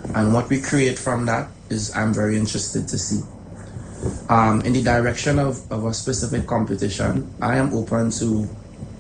And what we create from that is I'm very interested to see. In the direction of a specific competition, I am open to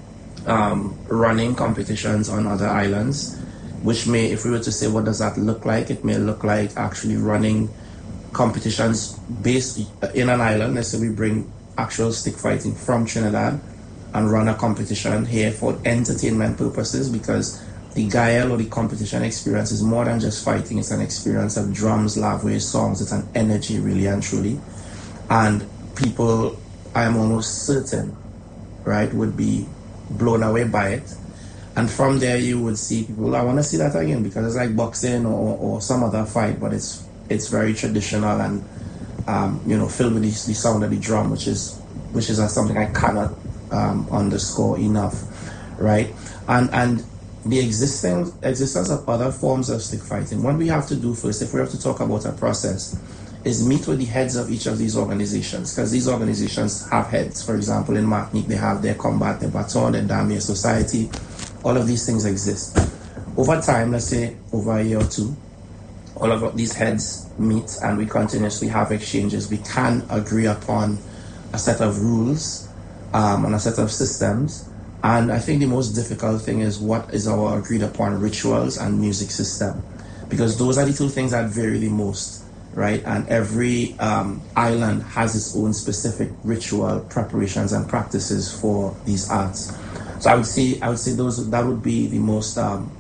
running competitions on other islands, which may, if we were to say what does that look like, it may look like actually running competitions based in an island. Let's say we bring actual stick fighting from Trinidad and run a competition here for entertainment purposes, because the Gael or the competition experience is more than just fighting. It's an experience of drums, lavways, songs. It's an energy, really and truly. And people, I am almost certain, right, would be blown away by it. And from there, you would see people, I want to see that again, because it's like boxing or some other fight, but it's very traditional and filled with the sound of the drum, which is something I cannot underscore enough, right? And the existence of other forms of stick fighting. What we have to do first, if we have to talk about a process, is meet with the heads of each of these organizations, because these organizations have heads. For example, in Martinique, they have their combat, their baton, their Damier Society. All of these things exist. Over time, let's say over a year or two, all of these heads meet and we continuously have exchanges. We can agree upon a set of rules and a set of systems. And I think the most difficult thing is what is our agreed upon rituals and music system, because those are the two things that vary the most, right? And every island has its own specific ritual preparations and practices for these arts. So I would say that would be the most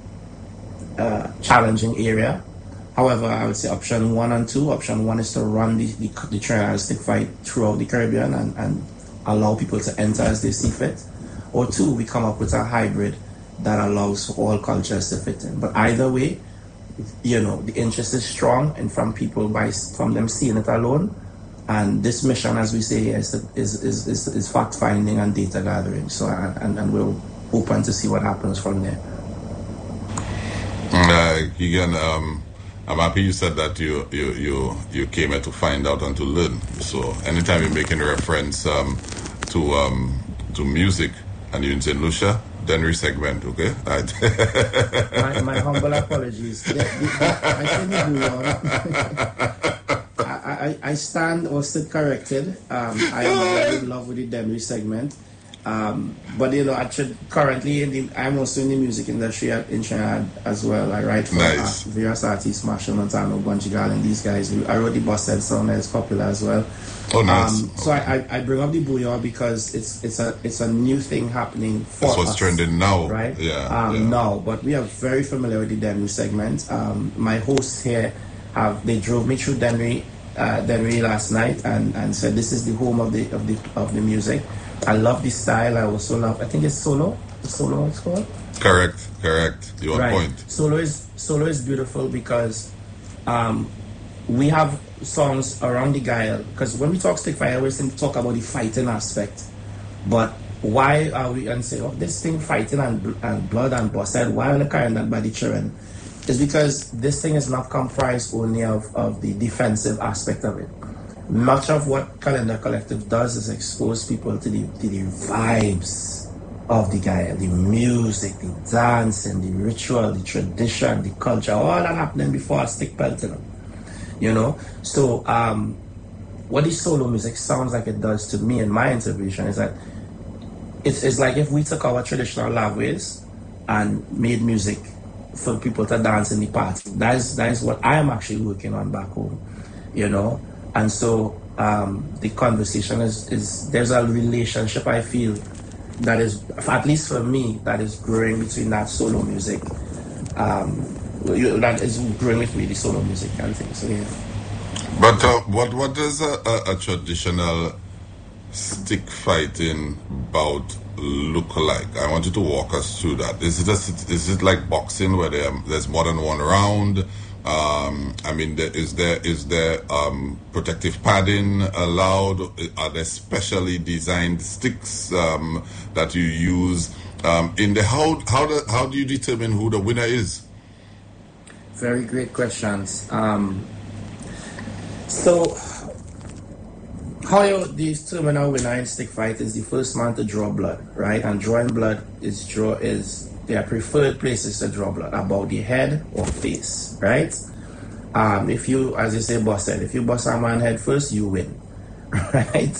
challenging area. However, I would say option 1 and 2. Option 1 is to run the Trinidad stick fight throughout the Caribbean and allow people to enter as they see fit. Or 2, we come up with a hybrid that allows for all cultures to fit in. But either way, the interest is strong, and from people from them seeing it alone. And this mission, as we say, is fact finding and data gathering. So and we're open to see what happens from there. Keegan, I'm happy you said that you came here to find out and to learn. So anytime you're making a reference to music and you're in St. Lucia, Dennery segment, okay? my humble apologies. I stand or sit corrected. I am very in love with the Dennery segment. But currently I'm also in the music industry in Trinidad as well. I write for various artists, Marshall Montano, Bunji Garlin, these guys. I wrote the Bosshead song that is popular as well. Oh, nice. So I bring up the bouillon because it's a new thing happening for us. That's what's trending now, right? Yeah. Now, but we are very familiar with the Dennery segment. My hosts here they drove me through Dennery last night and said this is the home of the music. I love the style. I also love. I think it's solo. The solo it's called. Correct. You are on point. Solo is beautiful because we have songs around the Gael. Because when we talk stick fight, I always talk about the fighting aspect. But why are we and say, this thing fighting and blood and bosshead? Why are they carrying that by the children? It's because this thing is not comprised only of the defensive aspect of it. Much of what Calendar Collective does is expose people to the vibes of the Gael, the music, the dancing, the ritual, the tradition, the culture, all that happening before I stick pelting them. So what the solo music sounds like it does to me in my interpretation is that it's like if we took our traditional lavways and made music for people to dance in the party. That is what I am actually working on back home, And so the conversation is there's a relationship I feel that is, at least for me, that is growing between that solo music. That is growing with me, the solo music and things. So yeah. But what does a traditional stick fighting bout look like? I want you to walk us through that. Is it like boxing where there's more than one round? Is there protective padding allowed? Are there specially designed sticks that you use? How do you determine who the winner is? Very great questions. So how you determine a winner in stick fight is the first man to draw blood, right? And drawing blood is their preferred places to draw blood, about the head or face, right? If you, as you say, boss said, if you bust a man head first, you win, right?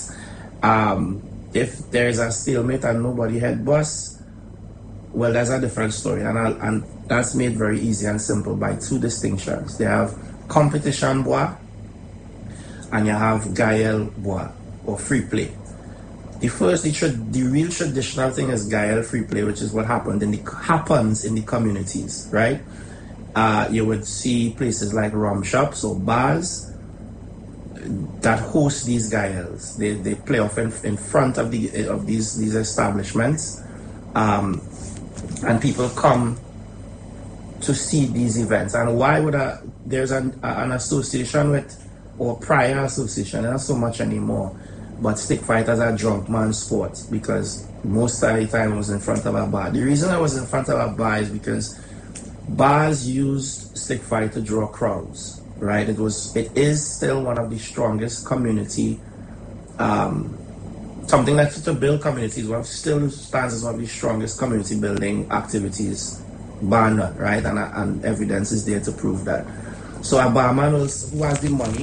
If there's a stalemate and nobody head bust, well, that's a different story, and that's made very easy and simple by two distinctions. They have competition bois, and you have Gael bois, or free play. The real traditional thing is Gael free play, which is what happens in the communities, right? You would see places like rum shops or bars that host these Gaels. They play off in front of these establishments, and people come to see these events. And why would there's an association with, or prior association, not so much anymore, but stick fighters are drunk man sports, because most of the time it was in front of a bar. The reason I was in front of a bar is because bars used stick fight to draw crowds, right? It is still one of the strongest community, something like to build communities, still stands as one of the strongest community building activities, bar none, right? And evidence is there to prove that. So a barman who has the money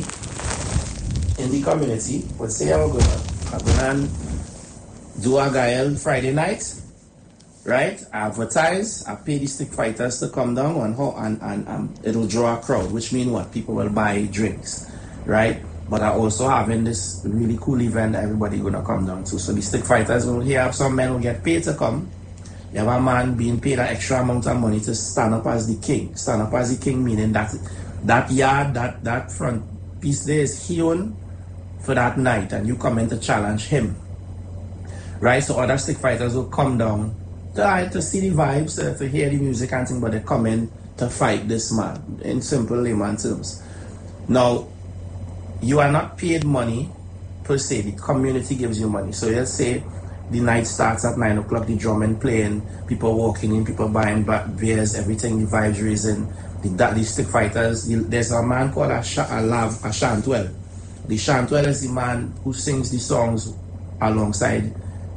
in the community would say, I'm going to do a Gael Friday night, right? I advertise, I pay the stick fighters to come down and it'll draw a crowd, which means what? People will buy drinks, right? But I also having this really cool event that everybody gonna come down to. So the stick fighters will have some men who get paid to come. You have a man being paid an extra amount of money to stand up as the king. Stand up as the king meaning that yard, that front piece there is he own for that night, and you come in to challenge him, right? So other stick fighters will come down to see the vibes, to hear the music and things, but they come in to fight this man, in simple layman terms. Now, you are not paid money per se, the community gives you money. So let's say the night starts at 9 o'clock, the drumming playing, people walking in, people buying beers, everything, the vibes raising, the stick fighters. There's a man called a Shantwell. The Shantwell is the man who sings the songs alongside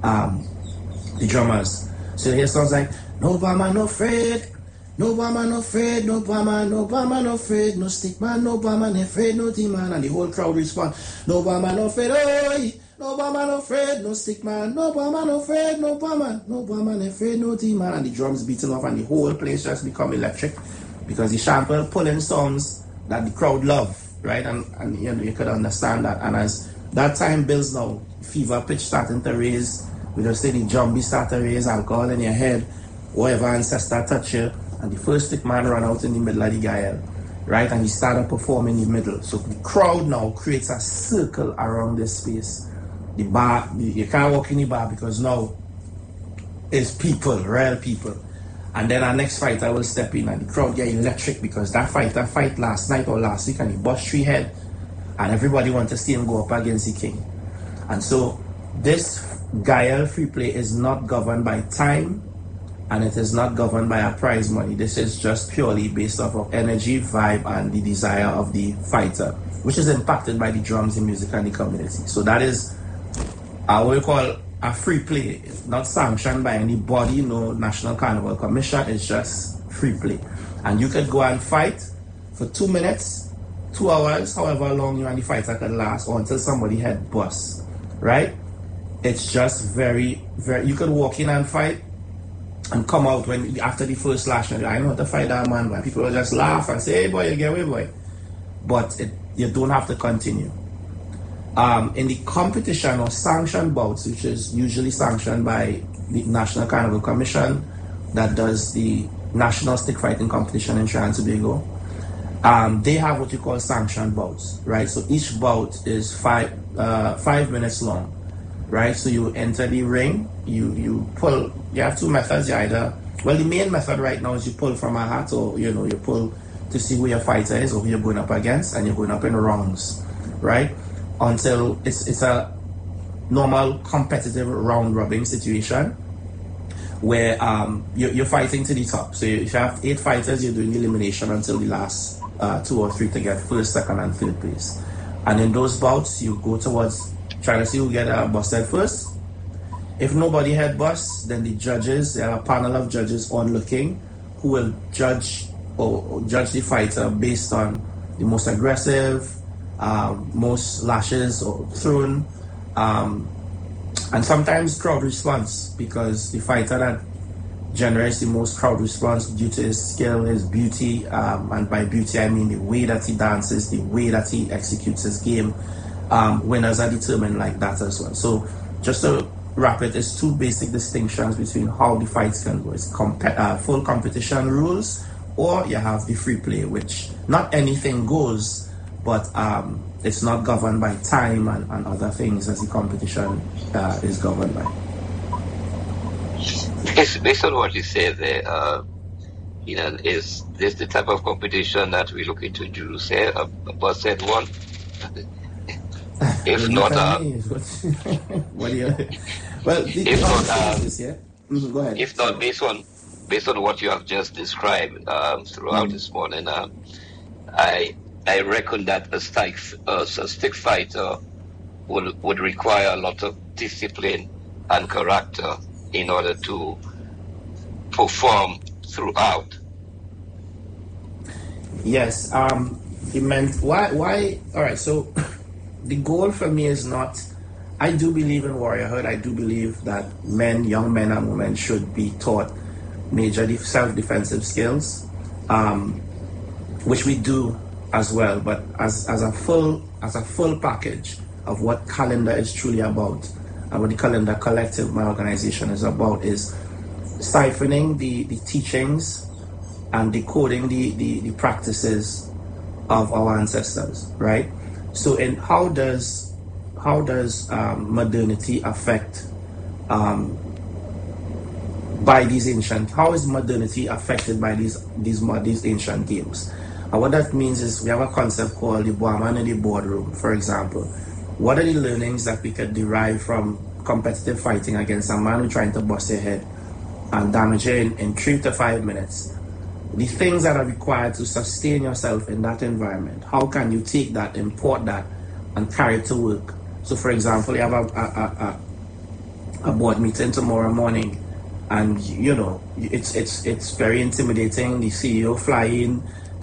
the drummers. So here's songs like, no barman, no afraid, no barman, no afraid, no barman, no barman, no afraid, no stick man, no barman, afraid, no demon. And the whole crowd respond, no barman, no afraid, oi, no barman, no afraid, no stick man, no barman, no afraid, no barman, afraid, no demon. And the drums beating off and the whole place just become electric, because the Shantwell pulling songs that the crowd love, right? And you know, you could understand that. And as that time builds now, fever pitch starting to raise, we just say the jumbie start to raise, alcohol in your head, whatever ancestor touch you, and the first stick man run out in the middle of the Gael, right? And he started performing in the middle. So the crowd now creates a circle around this space. The bar, you can't walk in the bar because now it's people, real people. And then our next fighter will step in and the crowd get electric because that fighter fight last night or last week and he bust 3 head and everybody want to see him go up against the king. And so this Gael free play is not governed by time, and it is not governed by a prize money. This is just purely based off of energy, vibe, and the desire of the fighter, which is impacted by the drums, the music, and the community. So that is what we call a free play. It's not sanctioned by anybody, no National Carnival Commission. It's just free play. And you could go and fight for 2 minutes, 2 hours, however long you and the fighter could last, or until somebody head bust, right? It's just very, very, you could walk in and fight and come out after the first slash, and I know how to fight that man, but people will just laugh and say, hey boy, you get away, boy. But you don't have to continue. In the competition or sanctioned bouts, which is usually sanctioned by the National Carnival Commission that does the National Stick Fighting Competition in Trinidad and Tobago, they have what you call sanctioned bouts, right? So each bout is 5 minutes long, right? So you enter the ring, you pull, you have 2 methods. The main method right now is you pull from a hat, or you pull to see who your fighter is or who you're going up against, and you're going up in rounds, right? Until it's a normal competitive round robin situation where you're fighting to the top. So if you have 8 fighters, you're doing elimination until the last 2 or 3 to get first, second, and third place. And in those bouts, you go towards trying to see who get busted first. If nobody had bust, then the judges, there are a panel of judges onlooking who will judge the fighter based on the most aggressive, most lashes or thrown, and sometimes crowd response, because the fighter that generates the most crowd response due to his skill, his beauty, and by beauty I mean the way that he dances, the way that he executes his game. Winners are determined like that as well. So just to wrap it, it's two basic distinctions between how the fights can go. It's full competition rules, or you have the free play, which not anything goes, but it's not governed by time and other things as the competition is governed by. Based on what you said there, is this the type of competition that we're looking to introduce here? A bus said one? If not, what do you? Well, if not, go ahead. If not, based on what you have just described throughout this morning, I reckon that a stick fighter would require a lot of discipline and character in order to perform throughout. Yes. It meant why? All right. So the goal for me is not. I do believe in warriorhood. I do believe that young men and women should be taught major self-defensive skills, which we do as well. But as a full package of what Calendar is truly about, and what the Calendar Collective, my organization, is about, is siphoning the teachings and decoding the practices of our ancestors, right? So, how does modernity affect by these ancient? How is modernity affected by these ancient games? And what that means is we have a concept called the Boaman in the boardroom, for example. What are the learnings that we could derive from competitive fighting against a man who's trying to bust your head and damage you in 3 to 5 minutes? The things that are required to sustain yourself in that environment. How can you take that, import that, and carry it to work? So, for example, you have a board meeting tomorrow morning, and it's very intimidating. The CEO flying.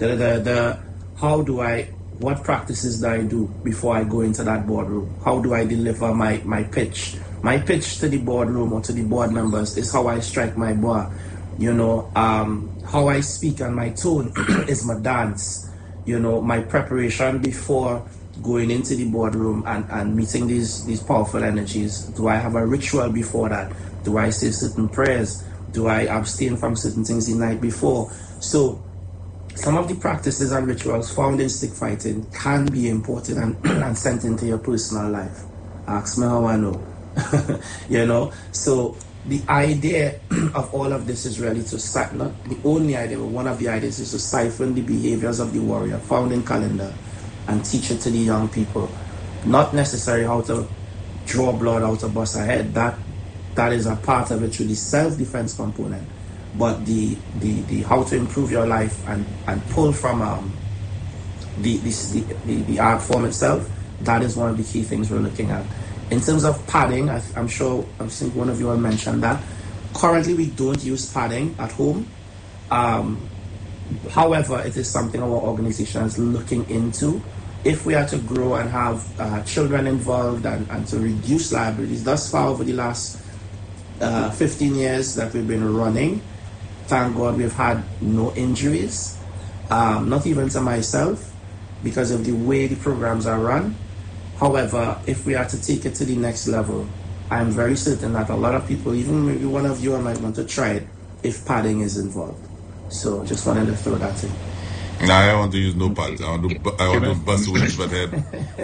What practices do I do before I go into that boardroom? How do I deliver my pitch? My pitch to the boardroom or to the board members is how I strike my bar. How I speak and my tone is my dance. My preparation before going into the boardroom and meeting these powerful energies. Do I have a ritual before that? Do I say certain prayers? Do I abstain from certain things the night before? So some of the practices and rituals found in stick fighting can be imported and sent into your personal life. Ask me how I know. So the idea of all of this is really to not the only idea, but one of the ideas is to siphon the behaviors of the warrior found in Calendar and teach it to the young people. Not necessarily how to draw blood, how to bust a head. That is a part of it through the self-defense component. But the how to improve your life and pull from the art form itself, that is one of the key things we're looking at. In terms of padding, I think one of you all mentioned that. Currently, we don't use padding at home. However, it is something our organization is looking into. If we are to grow and have children involved and to reduce liabilities, thus far over the last 15 years that we've been running, thank God we've had no injuries, not even to myself, because of the way the programs are run. However, if we are to take it to the next level, I'm very certain that a lot of people, even maybe one of you, might want to try it if padding is involved. So just wanted to throw that in. No, I don't want to use no pads. I want to bust with my head.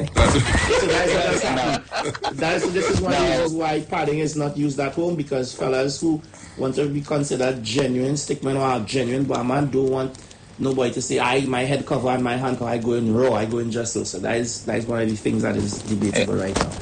This is one of the reasons why padding is not used at home, because fellas who want to be considered genuine stickmen or genuine barman don't want nobody to say, my head cover and my hand cover, I go in raw, I go in Jessel. So that is one of the things that is debatable right now.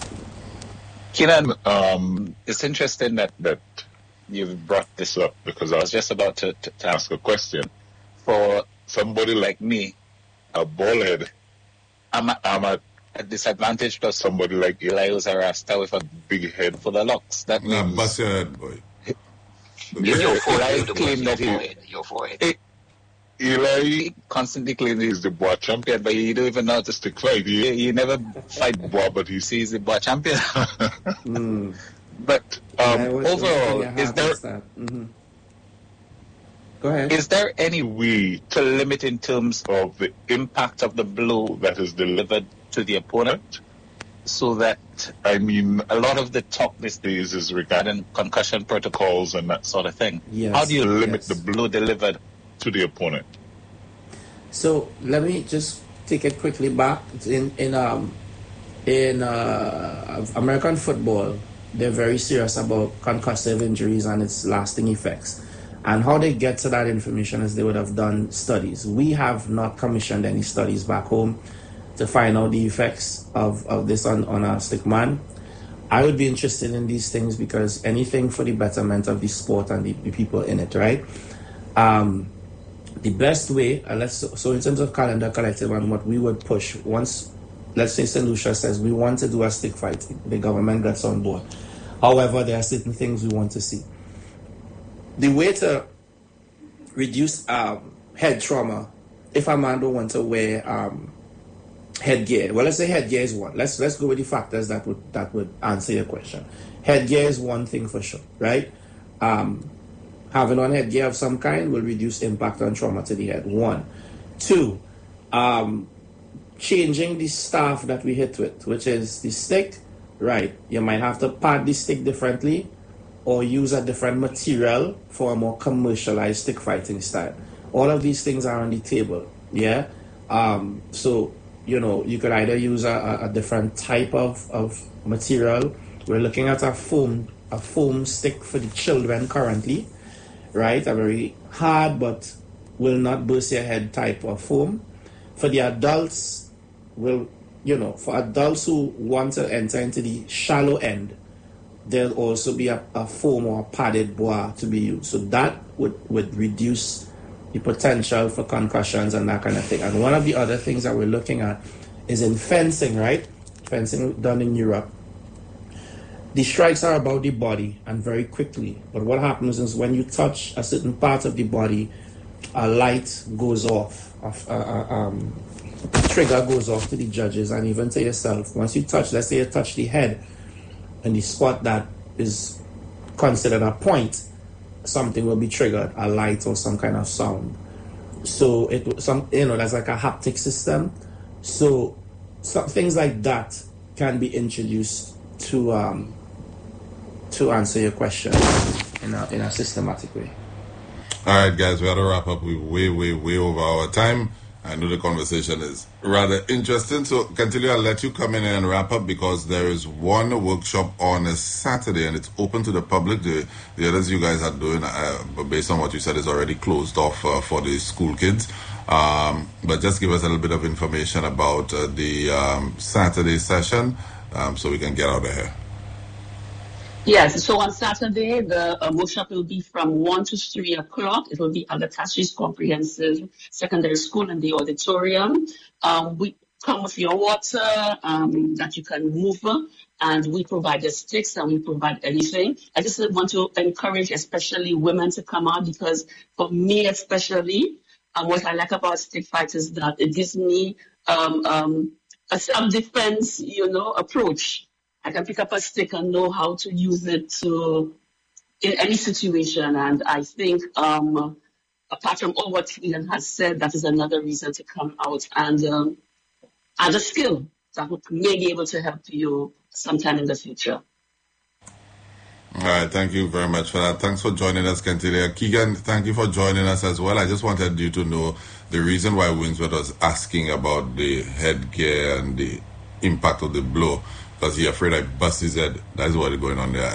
Keenan, it's interesting that you've brought this up, because I was just about to ask a question. For somebody like me, a bald head, I'm at a disadvantage to somebody like Elias Rasta with a big head full of locks. That means... bust your head, boy. Your forehead. Eli constantly claims he's the boy champion, but he don't even know how to stick fight. He never fight boy, but he sees the boy champion. But overall, is there... Go ahead. Is there any way to limit in terms of the impact of the blow that is delivered to the opponent? So that, I mean, a lot of the talk these days is regarding concussion protocols and that sort of thing. Yes, how do you limit the blow delivered to the opponent? So let me just take it quickly back. In American football, they're very serious about concussive injuries and its lasting effects. And how they get to that information is they would have done studies. We have not commissioned any studies back home to find out the effects of this on a stick man. I would be interested in these things because anything for the betterment of the sport and the people in it, right? The best way, so in terms of Calendar Collective and what we would push, once, let's say St. Lucia says we want to do a stick fight, the government gets on board. However, there are certain things we want to see. The way to reduce head trauma, if a man don't want to wear headgear, well, let's say headgear is one. Let's go with the factors that would answer your question. Headgear is one thing for sure, right? Having on headgear of some kind will reduce impact on trauma to the head. 1. 2, changing the staff that we hit with, which is the stick, right? You might have to pad the stick differently or use a different material for a more commercialized stick fighting style. All of these things are on the table, yeah? So, you could either use a different type of material. We're looking at a foam stick for the children currently, right? A very hard but will not burst your head type of foam. For the adults, for adults who want to enter into the shallow end, there'll also be a foam or a padded bois to be used. So that would reduce the potential for concussions and that kind of thing. And one of the other things that we're looking at is in fencing, right? Fencing done in Europe. The strikes are about the body and very quickly. But what happens is when you touch a certain part of the body, a light goes off, a trigger goes off to the judges and even to yourself. Once you touch, let's say you touch the head and the spot that is considered a point, something will be triggered, a light or some kind of sound. So there's like a haptic system. So some things like that can be introduced to answer your question in a systematic way. All right, guys, we have to wrap up. We're way over our time. I know the conversation is rather interesting. So, Cantillo, I'll let you come in and wrap up because there is one workshop on a Saturday and it's open to the public. The others you guys are doing, but based on what you said, is already closed off for the school kids. But just give us a little bit of information about the Saturday session so we can get out of here. Yes, so on Saturday, the workshop will be from 1 to 3 o'clock. It will be at the Tashi's Comprehensive Secondary School in the auditorium. We come with your water that you can move, and we provide the sticks and we provide everything. I just want to encourage especially women to come out because for me especially, what I like about stick fight is that it gives me a self-defense, approach. I can pick up a stick and know how to use it in any situation. And I think, apart from all what Ian has said, that is another reason to come out and add a skill that may be able to help you sometime in the future. All right, thank you very much for that. Thanks for joining us, Cantillo. Keegan, thank you for joining us as well. I just wanted you to know the reason why Winsworth was asking about the headgear and the impact of the blow. Because he's afraid I bust his head. That's what is going on there.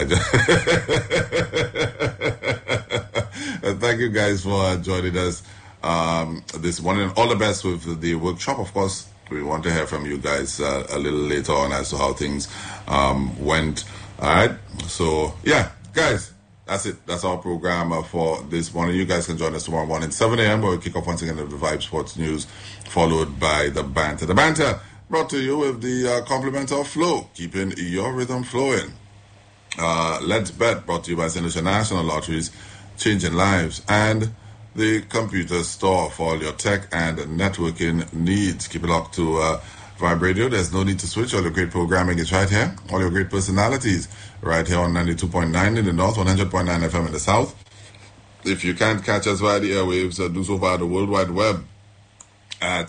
Thank you guys for joining us this morning. All the best with the workshop. Of course, we want to hear from you guys a little later on as to how things went. All right. So, yeah, guys, that's it. That's our program for this morning. You guys can join us tomorrow morning, 7 a.m., where we kick off once again with the Vibe Sports News, followed by the banter. The banter brought to you with the complement of Flow, keeping your rhythm flowing. Let's Bet, brought to you by St. Lucia National Lotteries, changing lives. And the computer store for all your tech and networking needs. Keep it locked to Vibe Radio. There's no need to switch. All your great programming is right here. All your great personalities right here on 92.9 in the north, 100.9 FM in the south. If you can't catch us via the airwaves, do so via the World Wide Web at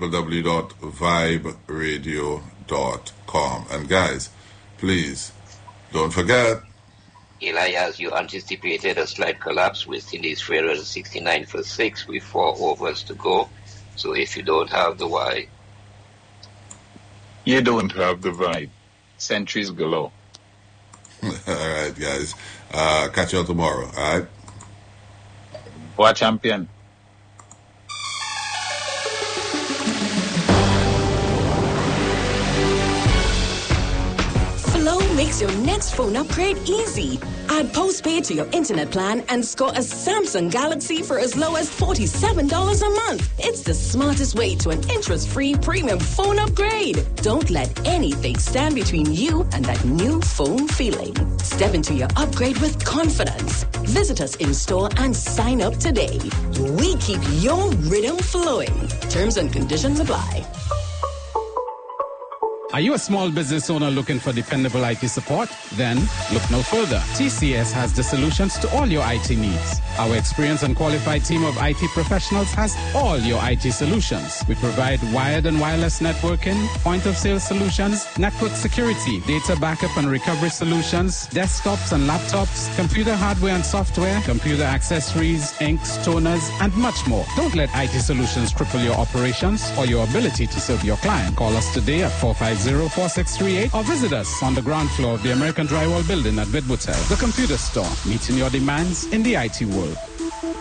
www.viberadio.com. And guys, please don't forget. Eli, as you anticipated, a slight collapse with Indies 369 for 6 with 4 overs to go. So if you don't have the Y, you don't have the vibe. Centuries galore. All right, guys. Catch you all tomorrow. All right. Boa champion. Flow makes your next phone upgrade easy. Add postpaid to your internet plan and score a Samsung Galaxy for as low as $47 a month. It's the smartest way to an interest-free premium phone upgrade. Don't let anything stand between you and that new phone feeling. Step into your upgrade with confidence. Visit us in store and sign up today. We keep your rhythm flowing. Terms and conditions apply. Are you a small business owner looking for dependable IT support? Then look no further. TCS has the solutions to all your IT needs. Our experienced and qualified team of IT professionals has all your IT solutions. We provide wired and wireless networking, point-of-sale solutions, network security, data backup and recovery solutions, desktops and laptops, computer hardware and software, computer accessories, inks, toners, and much more. Don't let IT solutions cripple your operations or your ability to serve your client. Call us today at 450-4638 or visit us on the ground floor of the American Drywall Building at Bidwood. The Computer Store, meeting your demands in the IT world.